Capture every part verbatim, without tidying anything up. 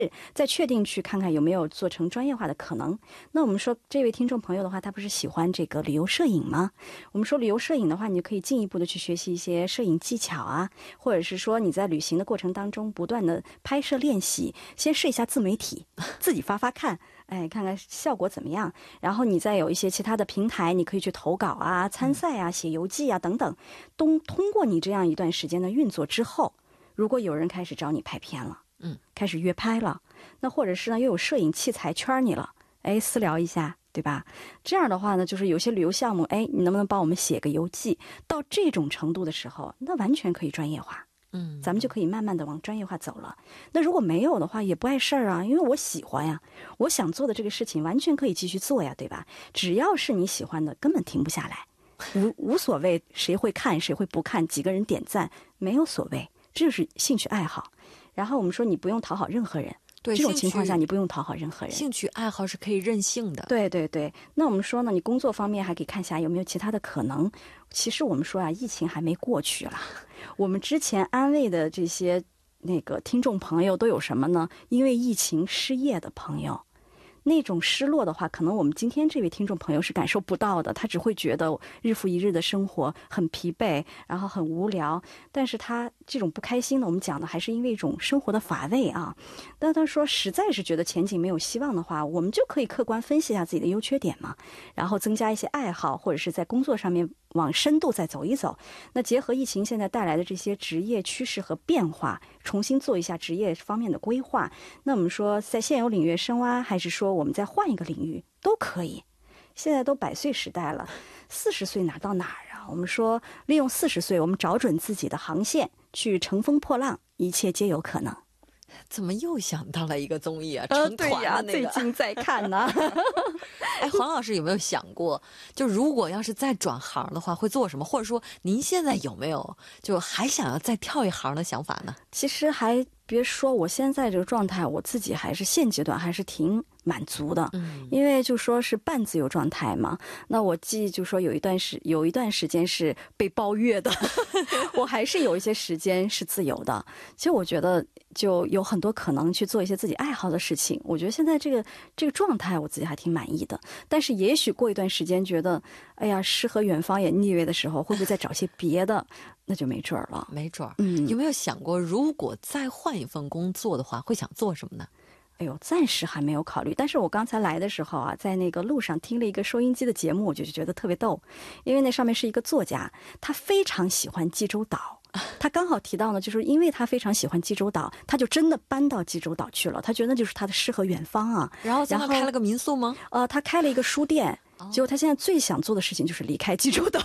再确定去看看有没有做成专业化的可能。那我们说这位听众朋友的话，他不是喜欢这个旅游摄影吗？我们说旅游摄影的话，你就可以进一步的去学习一些摄影技巧啊，或者是说你在旅行的过程当中不断的拍摄练习，先试一下自媒体，自己发发看，哎，看看效果怎么样。然后你再有一些其他的平台，你可以去投稿啊、参赛啊、写游记啊等等。通通过你这样一段时间的运作之后，如果有人开始找你拍片了， 嗯， 开始约拍了，那或者是呢又有摄影器材圈你了，哎，私聊一下，对吧？这样的话呢，就是有些旅游项目，哎，你能不能帮我们写个游记？到这种程度的时候，那完全可以专业化。 嗯， 咱们就可以慢慢的往专业化走了。那如果没有的话，也不碍事儿啊，因为我喜欢呀，我想做的这个事情完全可以继续做呀，对吧？只要是你喜欢的，根本停不下来，无无所谓谁会看谁会不看，几个人点赞没有所谓，这就是兴趣爱好。然后我们说你不用讨好任何人。 对， 这种情况下你不用讨好任何人， 兴趣爱好是可以任性的。 对对对，那我们说呢，你工作方面还可以看一下有没有其他的可能。其实我们说啊，疫情还没过去了，我们之前安慰的这些那个听众朋友都有什么呢？因为疫情失业的朋友，那种失落的话，可能我们今天这位听众朋友是感受不到的，他只会觉得日复一日的生活很疲惫，然后很无聊。但是他这种不开心呢，我们讲的还是因为一种生活的乏味啊。但他说实在是觉得前景没有希望的话，我们就可以客观分析一下自己的优缺点嘛，然后增加一些爱好，或者是在工作上面往深度再走一走。那结合疫情现在带来的这些职业趋势和变化，重新做一下职业方面的规划。那我们说在现有领域深挖，还是说我们再换一个领域都可以。现在都百岁时代了，四十岁哪到哪儿啊？我们说利用四十岁，我们找准自己的航线，去乘风破浪，一切皆有可能。 怎么又想到了一个综艺啊？ 呃， 成团对呀， 的那个。 最近在看呢。 哎，黄老师有没有想过，就如果要是再转行的话，会做什么？或者说，您现在有没有就还想要再跳一行的想法呢？ 其实还别说，我现在这个状态，我自己还是现阶段还是挺满足的， 嗯， 因为就说是半自由状态嘛。那我记就说有一段时有一段时间是被包月的，我还是有一些时间是自由的。其实我觉得就有很多可能去做一些自己爱好的事情。我觉得现在这个这个状态，我自己还挺满意的。但是也许过一段时间觉得，哎呀，诗和远方也腻味的时候，会不会再找些别的？那就没准儿了。 没准儿。 嗯， 有没有想过，如果再换一份工作的话，会想做什么呢？ 哎呦，暂时还没有考虑。但是我刚才来的时候啊，在那个路上听了一个收音机的节目，我就觉得特别逗，因为那上面是一个作家，他非常喜欢济州岛。他刚好提到呢，就是因为他非常喜欢济州岛，他就真的搬到济州岛去了。他觉得那就是他的诗和远方啊。 然后在那开了个民宿吗？ 呃，他开了一个书店， 哦、 结果他现在最想做的事情就是离开济州岛。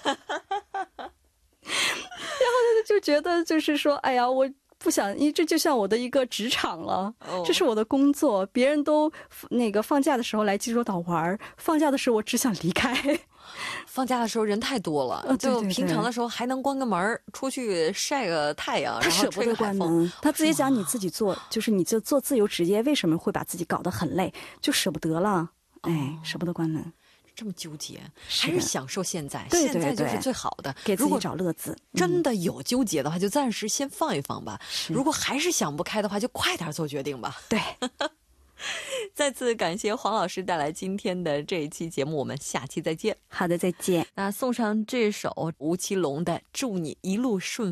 然后他就觉得就是说，哎呀，我不想，因为这就像我的一个职场了， 哦、 这是我的工作。别人都那个放假的时候来济州岛玩，放假的时候我只想离开。 放假的时候人太多了， 呃、对对对， 就平常的时候还能关个门出去晒个太阳， 他舍不得关门。他自己讲你自己做，就是你就做自由职业，为什么会把自己搞得很累？就舍不得了，哎，哦、舍不得关门。 这么纠结，还是享受现在， 对对对， 现在就是最好的。 给自己找乐子。 真的有纠结的话，就暂时先放一放吧。如果还是想不开的话，就快点做决定吧。 对。 再次感谢黄老师带来今天的这一期节目，我们下期再见。 好的，再见。 那送上这首吴奇隆的《祝你一路顺